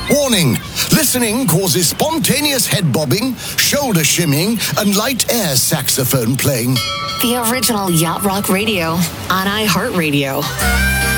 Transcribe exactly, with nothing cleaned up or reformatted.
Warning, listening causes spontaneous head bobbing, shoulder shimmying, and light air saxophone playing. The original Yacht Rock Radio on iHeartRadio.